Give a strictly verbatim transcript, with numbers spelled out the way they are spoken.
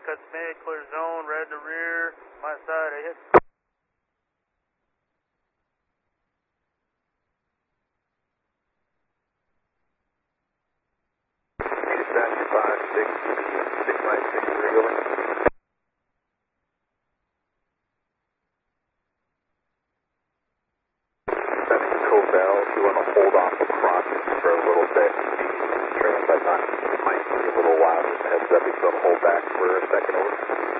cuts mid, clear zone, red to rear, my side, I hit. Dispatch five six six nine six three, over. That's Cobell. You want to hold off across for a little bit. Trailing by time might be a little loud. Just a heads up, you want to hold back for a second, over.